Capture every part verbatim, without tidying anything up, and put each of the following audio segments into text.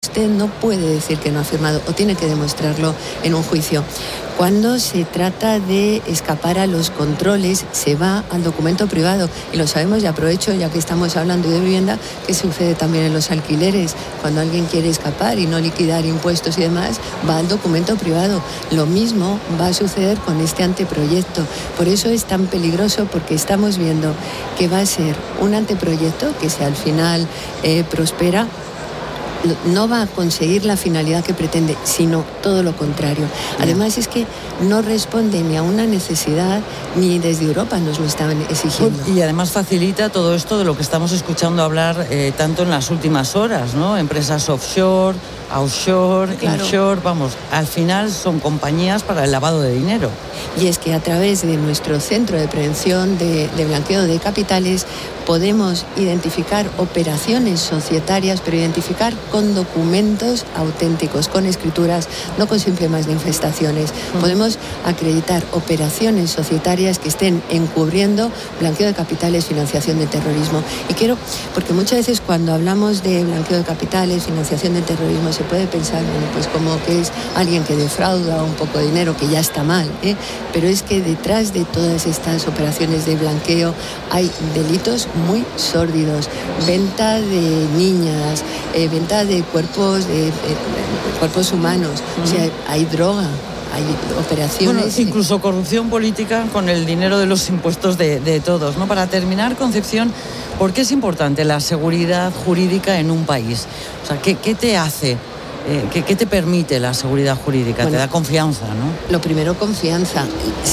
Usted no puede decir que no ha firmado o tiene que demostrarlo en un juicio. Cuando se trata de escapar a los controles, se va al documento privado. Y lo sabemos, y aprovecho, ya que estamos hablando de vivienda, que sucede también en los alquileres. Cuando alguien quiere escapar y no liquidar impuestos y demás, va al documento privado. Lo mismo va a suceder con este anteproyecto. Por eso es tan peligroso, porque estamos viendo que va a ser un anteproyecto que, si al final eh, prospera, no va a conseguir la finalidad que pretende, sino todo lo contrario. Además, es que no responde ni a una necesidad, ni desde Europa nos lo estaban exigiendo. Y además facilita todo esto de lo que estamos escuchando hablar eh, tanto en las últimas horas, ¿no? Empresas offshore, offshore, claro. Inshore, vamos, al final son compañías para el lavado de dinero. Y es que a través de nuestro Centro de Prevención de, de Blanqueo de Capitales podemos identificar operaciones societarias, pero identificar con documentos auténticos, con escrituras, no con simples manifestaciones. Mm. Podemos acreditar operaciones societarias que estén encubriendo blanqueo de capitales, financiación de terrorismo. Y quiero, porque muchas veces cuando hablamos de blanqueo de capitales, financiación de terrorismo, se puede pensar, bueno, pues como que es alguien que defrauda un poco de dinero, que ya está mal, ¿eh? Pero es que detrás de todas estas operaciones de blanqueo hay delitos muy sórdidos, venta de niñas, eh, venta de cuerpos, de, de cuerpos humanos, uh-huh. O sea, hay droga. Hay operaciones... Bueno, incluso corrupción política con el dinero de los impuestos de, de todos, ¿no? Para terminar, Concepción, ¿por qué es importante la seguridad jurídica en un país? O sea, ¿qué, qué te hace? Eh, ¿qué, ¿Qué te permite la seguridad jurídica? Bueno, te da confianza, ¿no? Lo primero, confianza.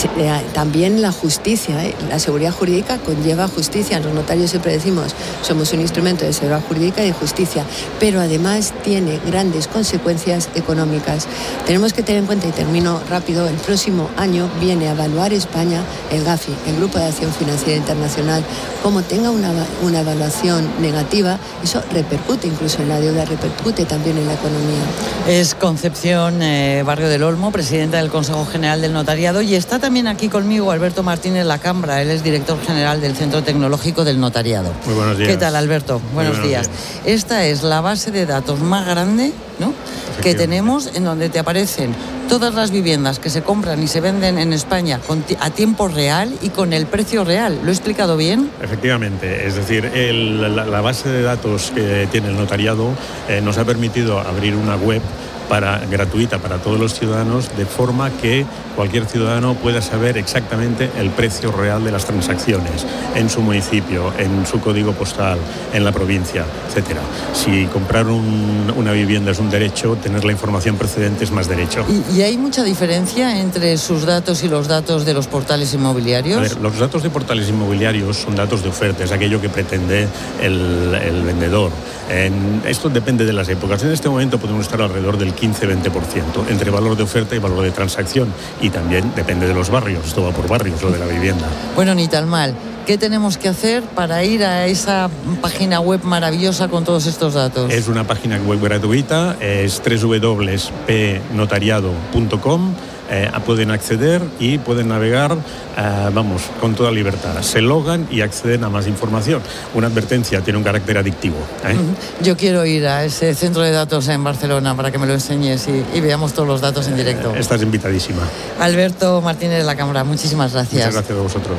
También la justicia, ¿eh? La seguridad jurídica conlleva justicia. Los notarios siempre decimos, somos un instrumento de seguridad jurídica y de justicia, pero además tiene grandes consecuencias económicas. Tenemos que tener en cuenta, y termino rápido, el próximo año viene a evaluar España el GAFI, el Grupo de Acción Financiera Internacional. Como tenga una, una evaluación negativa, eso repercute incluso en la deuda, repercute también en la economía. Es Concepción eh, Barrio del Olmo, presidenta del Consejo General del Notariado, y está también aquí conmigo Alberto Martínez Lacambra, él es director general del Centro Tecnológico del Notariado. Muy buenos días. ¿Qué tal, Alberto? Buenos, buenos días. días. Esta es la base de datos más grande, ¿no?, que tenemos, en donde te aparecen todas las viviendas que se compran y se venden en España con t- a tiempo real y con el precio real. ¿Lo he explicado bien? Efectivamente, es decir, el, la, la base de datos que tiene el notariado eh, nos ha permitido abrir una web para, gratuita para todos los ciudadanos, de forma que cualquier ciudadano pueda saber exactamente el precio real de las transacciones en su municipio, en su código postal, en la provincia, etcétera. Si comprar un, una vivienda es un derecho, tener la información precedente es más derecho. ¿Y, y hay mucha diferencia entre sus datos y los datos de los portales inmobiliarios? A ver, los datos de portales inmobiliarios son datos de oferta, es aquello que pretende el, el vendedor. En, esto depende de las épocas. En este momento podemos estar alrededor del quince a veinte por ciento entre valor de oferta y valor de transacción, y también depende de los barrios, esto va por barrios, lo de la vivienda. Bueno, ni tan mal. ¿Qué tenemos que hacer para ir a esa página web maravillosa con todos estos datos? Es una página web gratuita, es doble u doble u doble u punto p notariado punto com. Eh, pueden acceder y pueden navegar, eh, vamos, con toda libertad. Se logan y acceden a más información. Una advertencia, tiene un carácter adictivo, ¿eh? Yo quiero ir a ese centro de datos en Barcelona para que me lo enseñes y, y veamos todos los datos en directo. Eh, estás invitadísima. Alberto Martínez Lacambra, muchísimas gracias. Muchas gracias a vosotros.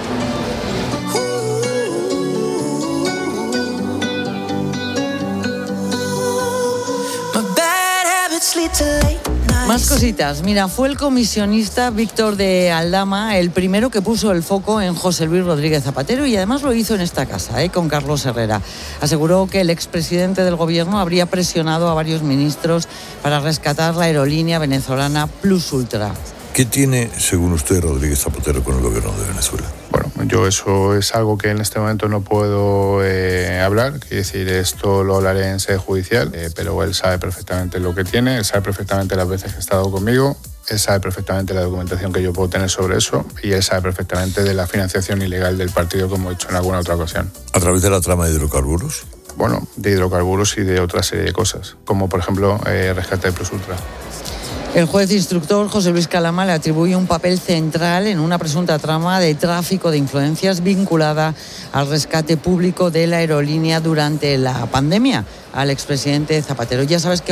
Más cositas. Mira, fue el comisionista Víctor de Aldama el primero que puso el foco en José Luis Rodríguez Zapatero, y además lo hizo en esta casa, ¿eh? con Carlos Herrera. Aseguró que el expresidente del gobierno habría presionado a varios ministros para rescatar la aerolínea venezolana Plus Ultra. ¿Qué tiene, según usted, Rodríguez Zapatero con el gobierno de Venezuela? Bueno, yo eso es algo que en este momento no puedo eh, hablar. Quiero decir, esto lo hablaré en sede judicial, eh, pero él sabe perfectamente lo que tiene, él sabe perfectamente las veces que ha estado conmigo, él sabe perfectamente la documentación que yo puedo tener sobre eso, y él sabe perfectamente de la financiación ilegal del partido, como he hecho en alguna otra ocasión. ¿A través de la trama de hidrocarburos? Bueno, de hidrocarburos y de otra serie de cosas, como por ejemplo eh, rescate de Plus Ultra. El juez instructor José Luis Calama le atribuye un papel central en una presunta trama de tráfico de influencias vinculada al rescate público de la aerolínea durante la pandemia al expresidente Zapatero. Ya sabes que